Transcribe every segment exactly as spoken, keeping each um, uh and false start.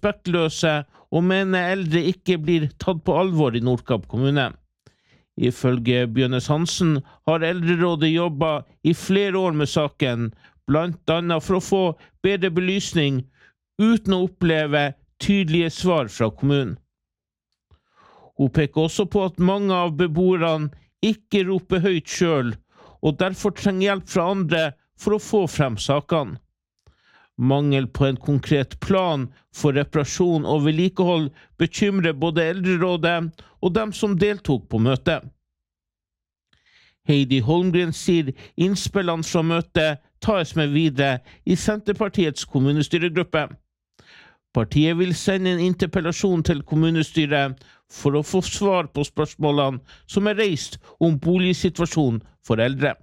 respektløse og mener eldre ikke blir tatt på alvor i Nordkapp kommune. Ifølge Bjørnes Hansen har Eldrerådet jobbet i flere år med saken, blant annet for å få bedre belysning uten å oppleve tydelige svar fra kommunen. Hun peker også på at mange av beboerne ikke roper høyt selv, og derfor trenger hjelp fra andre for å få frem sakene. Mangel på en konkret plan for reparasjon og vedlikehold bekymrer både Eldrerådet og dem som deltok på møtet. Heidi Holmgren sier innspillene fra møtet tas med videre i Senterpartiets kommunestyregruppe. Partiet vil sende en interpellasjon til kommunestyret for å få svar på spørsmålene som er reist om boligsituasjonen for eldre.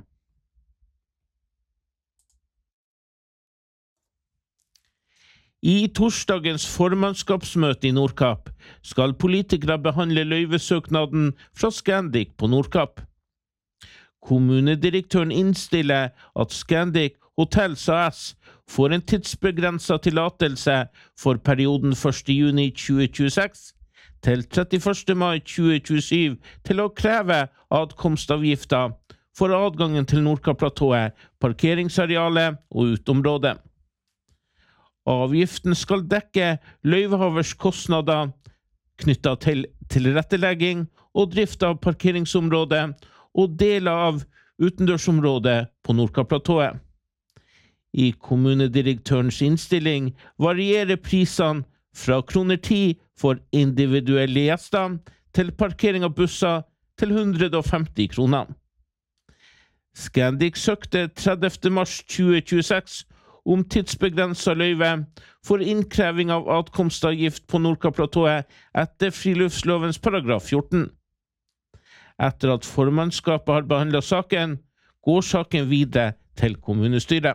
I torsdagens formannskapsmøte i Nordkapp skal politikere behandle løyvesøknaden fra Scandic på Nordkapp. Kommunedirektøren innstiller at Scandic Hotels A S får en tidsbegrenset tillatelse for perioden første juni tjue tjueseks til trettiførste mai tjue tjuesyv til å kreve adkomstavgifter for adgangen til Nordkapp-platået, parkeringsarealet og utområdet. Avgiften skal dekke løyvehavers kostnader knyttet til tilrettelegging og drift av parkeringsområdet og deler av utendørsområdet på Nordkapp-platået. I kommunedirektørens innstilling varierer prisene fra kroner ti for individuelle gjester til parkering av busser til hundre og femti kroner. Scandic søkte tredivte mars tjue tjueseks om tidsbegrenset løyve for innkreving av adkomstavgift på Nordkapp-platået etter friluftslovens paragraf fjorten. Etter at formannskapet har behandlet saken, går saken videre til kommunestyret.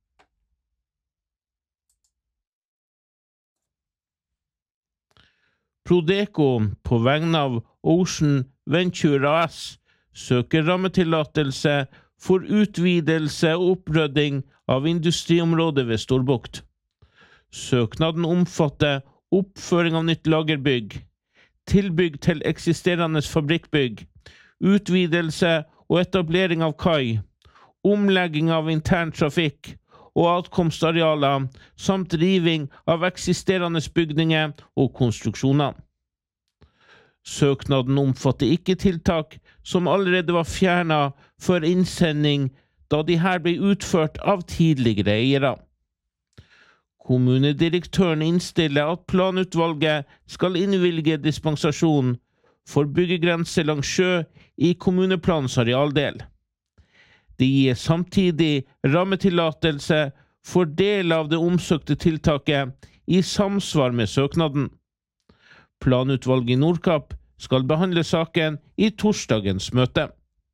Prodeco på vegne av Ocean Venture A S søker rammetillatelse for utvidelse og opprydding av industriområdet ved Storbukt. Søknaden omfatter oppføring av nytt lagerbygg, tilbygg til eksisterende fabrikkbygg, utvidelse og etablering av kai, omlegging av intern trafikk og adkomstarealer, samt riving av eksisterende bygninger og konstruksjoner. Søknaden omfatter ikke tiltak som allerede var fjernet før innsending, da de her ble utført av tidligere eiere. Kommunedirektøren innstiller at planutvalget skal innvilge dispensasjon for byggegrense langs sjø i kommuneplanens arealdel. Det gir samtidig rammetillatelse for del av det omsøkte tiltaket i samsvar med søknaden. Planutvalget i Nordkapp skal behandle saken i torsdagens møte.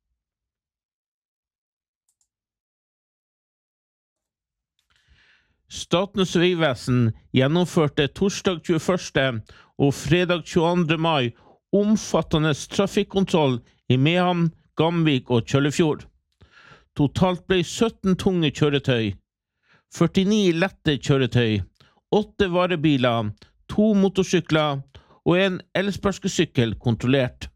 Statens vegvesen gjennomførte torsdag tjueførste og fredag tjueandre mai omfattende trafikkontroll i Mehamn, Gamvik og Kjøllefjord. Totalt ble sytten tunge kjøretøy, førtini lette kjøretøy, åtte varebiler, to motorsykler og en elsparkesykkel kontrollert.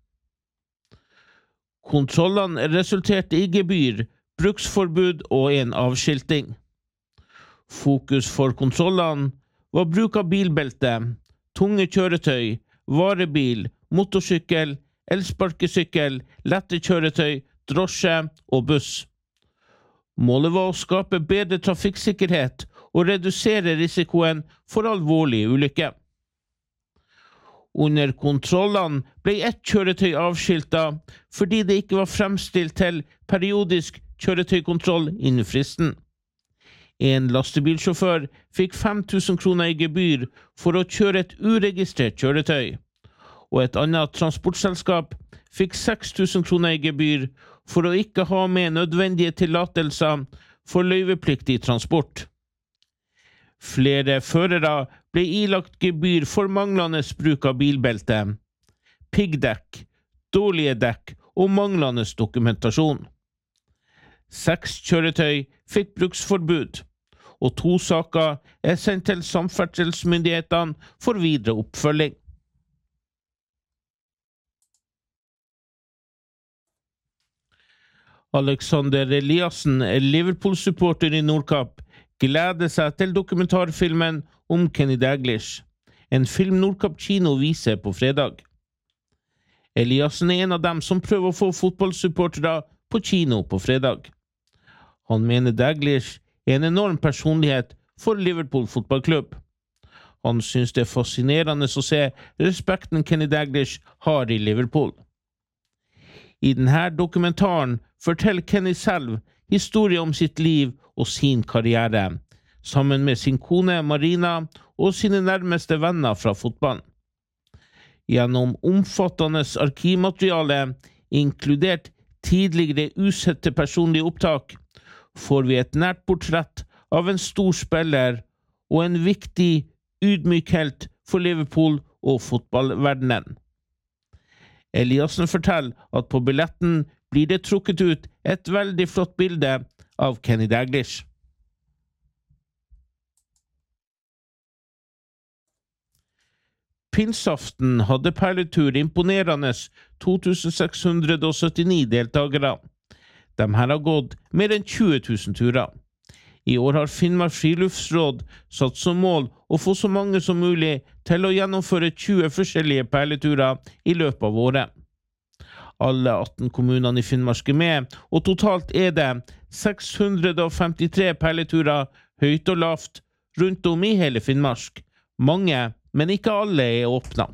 Kontrollene resulterte i gebyr, bruksforbud og en avskilting. Fokus for kontrollene var bruk av bilbelte, tunge kjøretøy, varebil, motorsykkel, elsparkesykkel, lette kjøretøy, drosje og buss. Målet var å skape bedre trafikksikkerhet og redusere risikoen for alvorlige ulykker. Under kontrollene ble ett kjøretøy avskiltet fordi det ikke var fremstilt til periodisk kjøretøykontroll innen fristen. En lastebilsjåfør fikk fem tusen kroner i gebyr for å kjøre et uregistrert kjøretøy, og et annet transportselskap fikk seks tusen kroner i gebyr for å ikke ha med nødvendige tillatelser for løyvepliktig transport. Flere førere ble ilagt gebyr for manglende bruk av bilbelte, piggdekk, dårlige dekk og manglende dokumentasjon. Seks kjøretøy fikk bruksforbud, og to saker er sendt til samferdselsmyndighetene for videre oppfølging. Alexander Eliassen, Liverpool-supporter i Nordkapp, gleder seg til dokumentarfilmen om Kenny Dalglish, en film Nordkapp kino viser på fredag. Eliassen er en av dem som prøver å få fotballsupportere på kino på fredag. Han mener Dalglish er en enorm personlighet for Liverpool fotballklubb. Han synes det er fascinerende å se respekten Kenny Dalglish har i Liverpool. I denne dokumentaren forteller Kenny selv historier om sitt liv og sin karriere, sammen med sin kone Marina og sine nærmeste venner fra fotballen. Gjennom omfattende arkivmateriale, inkludert tidligere usette personlige opptak, får vi et nært portrett av en stor spiller og en viktig, ydmyk helt for Liverpool og fotballverdenen. Eliassen forteller at på billetten blir det trukket ut et veldig flott bilde av Kenny Dalglish. Pinseaften hadde perletur imponerende to tusen seks hundre syttini deltagere. De her har gått mer enn tjue tusen turer. I år har Finnmark Friluftsråd satt som mål å få så mange som mulig til å gjennomføre tjue forskjellige perleturer i løpet av året. Alle atten kommunene i Finnmark er med, og totalt er det seks hundre femtitre perleturer høyt og lavt rundt om i hele Finnmark. Mange, men ikke alle er åpnet.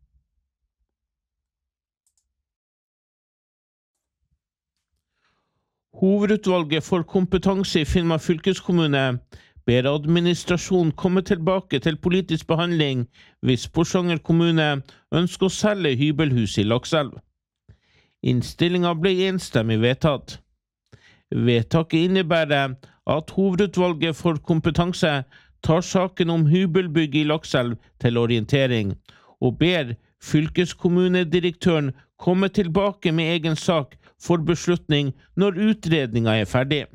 Hovedutvalget for kompetanse i Finnmark fylkeskommune ber administrasjonen komme tilbake til politisk behandling hvis Porsanger kommune ønsker å selge hybelhus i Lakselv. Innstillingen ble enstemmig vedtatt. Vedtaket innebærer at hovedutvalget for kompetanse tar saken om hybelbygg i Lakselv til orientering, og ber fylkeskommunedirektøren komme tilbake med egen sak for beslutning når utredningen er ferdig.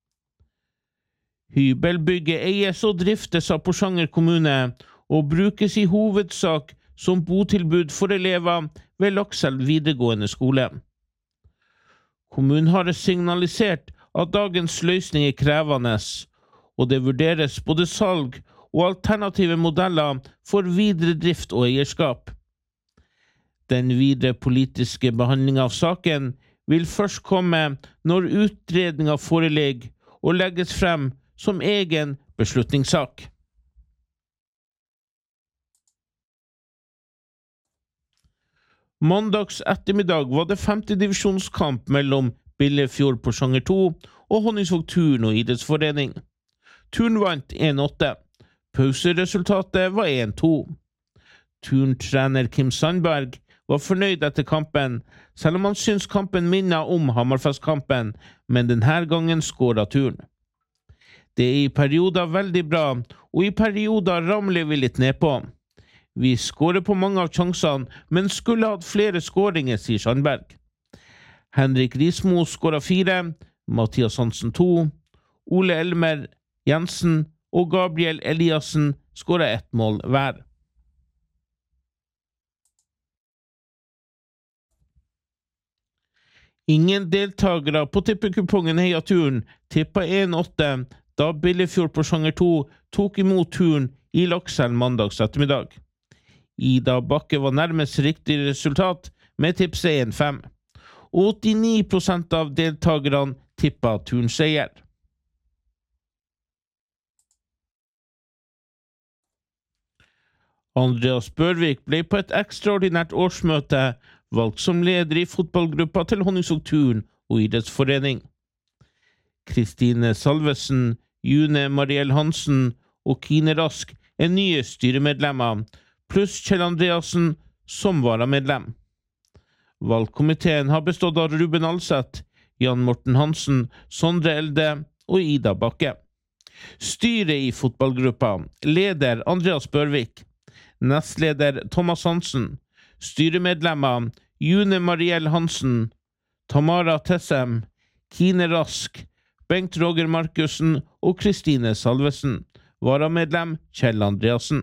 Hybelbygget eies og driftes av Porsanger kommune, og brukes i hovedsak som botilbud for elever ved Lakselv videregående skole. Kommunen har signalisert at dagens løsning er krevende, og det vurderes både salg og alternative modeller for videre drift og eierskap. Den videre politiske behandlingen av saken vil først komme når utredningen foreligger og legges frem som egen beslutningssak. Mandags ettermiddag var det femte divisjonskamp mellom Billefjord Porsanger to og Honningsvåg Turn og idrettsforening. Turn vant en åtte. Pauseresultatet var en to. Turn-trener Kim Sandberg var fornøyd etter kampen, selv om han syns kampen minner om Hammerfest-kampen, men denne gangen skåret Turn. Det er i perioder veldig bra, og i perioder ramler vi litt nedpå. Vi skårer på mange av sjansene, men skulle hatt flere skåringer, sier Sandberg. Henrik Rismo skåret fire, Mathias Hansen to, Ole Elmer Jensen og Gabriel Eliassen skåret ett mål hver. Ingen deltagere på tippekupongen Heia Turn tippet en åtte da Billefjord Porsanger to tok imot Turn i Lakselv mandags ettermiddag. Ida Bakke var nærmest riktig resultat med tipset en fem. åttini prosent av deltagerne tippet Turn-seier. Andreas Børvik ble på et ekstraordinært årsmøte valgt som leder i fotballgruppa til Honningsvåg Turn og idrettsforening. Kristine Salvesen, June Mariell Hansen og Kine Rask er nye styremedlemmer, pluss Kjell Andreasen som varamedlem. Valgkomiteen har bestått av Ruben Alseth, Jan Morten Hansen, Sondre Elde og Ida Bakke. Styret i fotballgruppa, leder Andreas Børvik, nestleder Thomas Hansen, styremedlemmer June Mariell Hansen, Tamara Tessem, Kine Rask, Bengt Roger Markussen og Kristine Salvesen. Varamedlem Kjell Andreassen.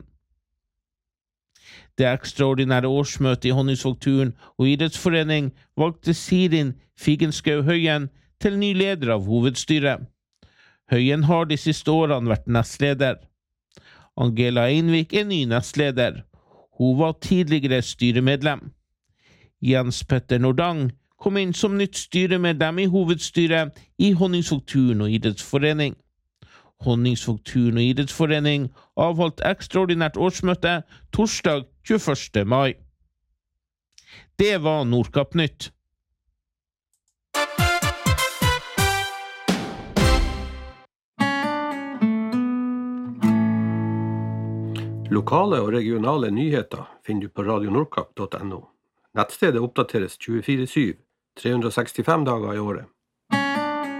Det ekstraordinære årsmøtet i Honningsvågturen og idrettsforening valgte Sirin Figenschou Høyen til ny leder av hovedstyret. Høyen har de siste årene vært nestleder. Angela Einvik er ny nestleder. Hun var tidligere styremedlem. Jens Petter Nordang kom inn som nytt styremedlem i hovedstyret i Honningsvågturen og idrettsforening. Honningsvågturen og idrettsforening avholdt ekstraordinært årsmøte torsdag tjueførste mai. Det var Nordkapp-nytt. Lokale og regionale nyheter finner du på radio nordkapp punktum no. Nettstedet oppdateres tjuefire syv, tre hundre og sekstifem dager i året.